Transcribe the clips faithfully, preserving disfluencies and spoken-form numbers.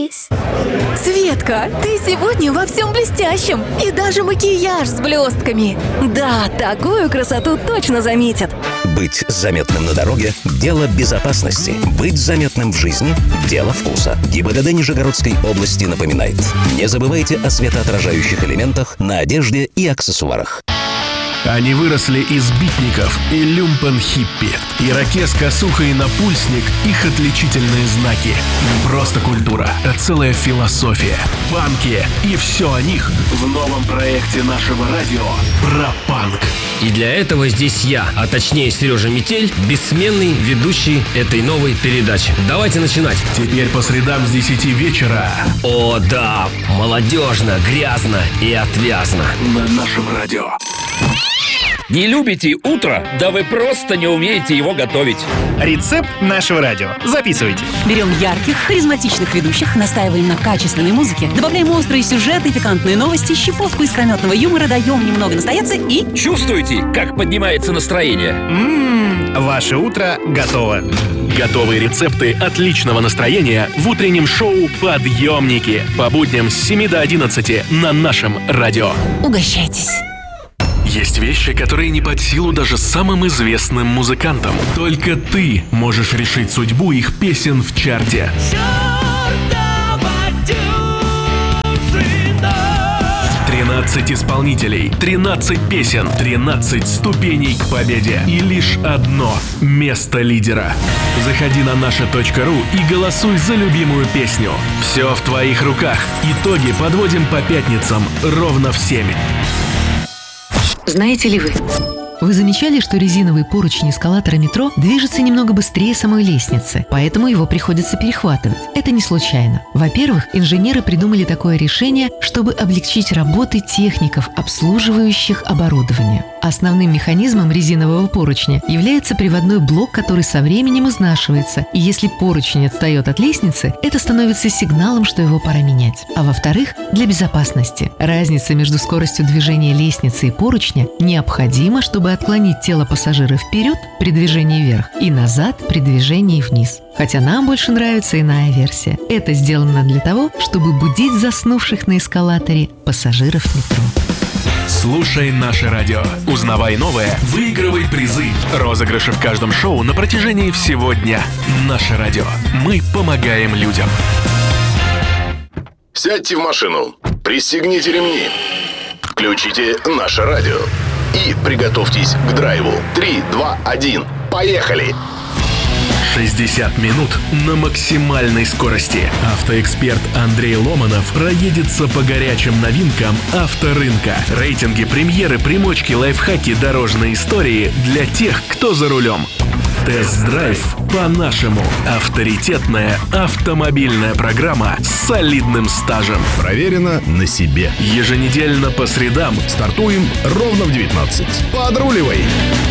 здесь. Светка, ты сегодня во всем блестящем. И даже макияж с блестками. Да, такую красоту точно заметят. Быть заметным на дороге – дело безопасности. Быть заметным в жизни – дело вкуса. ГИБДД Нижегородской области напоминает: не забывайте о светоотражающих элементах на одежде и аксессуарах. Они выросли из битников и люмпен-хиппи. Ирокез, косуха и напульсник – их отличительные знаки. Не просто культура, а целая философия. Панки. И все о них в новом проекте нашего радио про панк. И для этого здесь я, а точнее Сережа Метель, бессменный ведущий этой новой передачи. Давайте начинать. Теперь по средам с десяти вечера. О да, молодежно, грязно и отвязно. На нашем радио. Не любите утро? Да вы просто не умеете его готовить. Рецепт нашего радио. Записывайте. Берем ярких, харизматичных ведущих, настаиваем на качественной музыке, добавляем острые сюжеты, пикантные новости, щепотку искрометного юмора, даем немного настояться и... Чувствуете, как поднимается настроение? Ммм, ваше утро готово. Готовые рецепты отличного настроения в утреннем шоу «Подъемники» по будням с семи до одиннадцати на нашем радио. Угощайтесь. Есть вещи, которые не под силу даже самым известным музыкантам. Только ты можешь решить судьбу их песен в чарте. тринадцать исполнителей, тринадцать песен, тринадцать ступеней к победе и лишь одно место лидера. Заходи на наша точка ру и голосуй за любимую песню. Все в твоих руках. Итоги подводим по пятницам ровно в семь. Знаете ли вы? Вы замечали, что резиновый поручень эскалатора метро движется немного быстрее самой лестницы, поэтому его приходится перехватывать. Это не случайно. Во-первых, инженеры придумали такое решение, чтобы облегчить работы техников, обслуживающих оборудование. Основным механизмом резинового поручня является приводной блок, который со временем изнашивается, и если поручень отстает от лестницы, это становится сигналом, что его пора менять. А во-вторых, для безопасности. Разница между скоростью движения лестницы и поручня необходима, чтобы отклонить тело пассажира вперед при движении вверх и назад при движении вниз. Хотя нам больше нравится иная версия. Это сделано для того, чтобы будить заснувших на эскалаторе пассажиров метро. Слушай наше радио. Узнавай новое, выигрывай призы. Розыгрыши в каждом шоу на протяжении всего дня. Наше радио. Мы помогаем людям. Сядьте в машину, пристегните ремни, включите наше радио и приготовьтесь к драйву. Три, два, один, поехали! шестьдесят минут на максимальной скорости. Автоэксперт Андрей Ломанов проедется по горячим новинкам авторынка. Рейтинги, премьеры, примочки, лайфхаки, дорожные истории для тех, кто за рулем. Тест-драйв по-нашему. Авторитетная автомобильная программа с солидным стажем. Проверено на себе. Еженедельно по средам стартуем ровно в девятнадцать. Подруливай!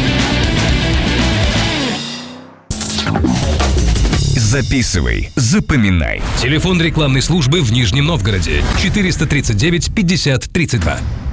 Записывай, запоминай. Телефон рекламной службы в Нижнем Новгороде четыреста тридцать девять пятьдесят тридцать два.